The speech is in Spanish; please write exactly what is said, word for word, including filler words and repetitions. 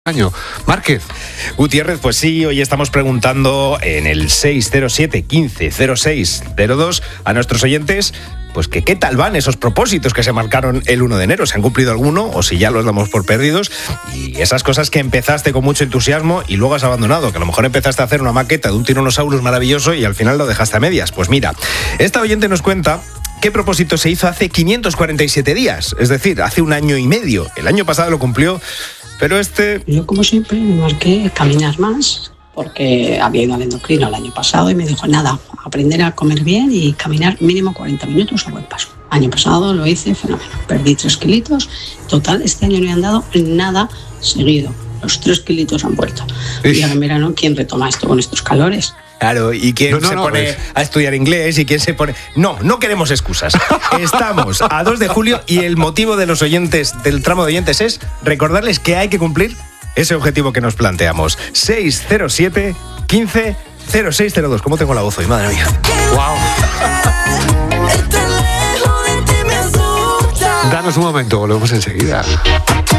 Año. Márquez. Gutiérrez, pues sí, hoy estamos preguntando en el seis cero siete, quince, cero seis cero dos a nuestros oyentes, pues que qué tal van esos propósitos que se marcaron el uno de enero, ¿se han cumplido alguno o si ya los damos por perdidos? Y esas cosas que empezaste con mucho entusiasmo y luego has abandonado, que a lo mejor empezaste a hacer una maqueta de un Tyrannosaurus maravilloso y al final lo dejaste a medias. Pues mira, esta oyente nos cuenta qué propósito se hizo hace quinientos cuarenta y siete días, es decir, hace un año y medio. El año pasado lo cumplió, pero este... Yo, como siempre, me marqué caminar más, porque había ido al endocrino el año pasado y me dijo, nada, aprender a comer bien y caminar mínimo cuarenta minutos a buen paso. Año pasado lo hice fenómeno, perdí tres kilitos, total, este año no he andado nada seguido, los tres kilitos han vuelto. Ish. Y ahora en verano, ¿quién retoma esto con estos calores? Claro, ¿y quién no, no, se no, pone es... a estudiar inglés? ¿Y quién se pone...? No, no queremos excusas. Estamos a dos de julio y el motivo de los oyentes, del tramo de oyentes, es recordarles que hay que cumplir ese objetivo que nos planteamos. seis cero siete, quince, cero seis cero dos. ¿Cómo tengo la voz hoy? Madre mía. Wow. Danos un momento, volvemos enseguida.